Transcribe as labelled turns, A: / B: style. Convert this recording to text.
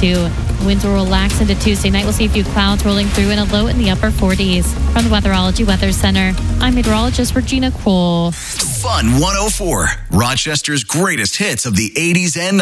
A: 42. Winds will relax into Tuesday night. We'll see a few clouds rolling through and a low in the upper 40s. From the Weatherology Weather Center, I'm meteorologist Regina Kroll.
B: Fun 104, Rochester's greatest hits of the 80s and 90s.